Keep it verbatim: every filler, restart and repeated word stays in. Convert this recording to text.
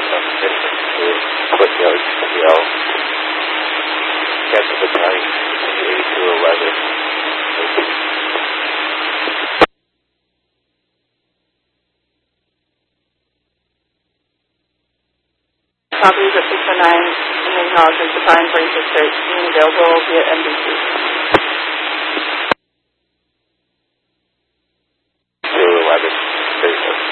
Foothills, Hill, Captain Battalion, eighty-two eleven. Copies at six oh nine and acknowledgement to find braces search being available via M B C.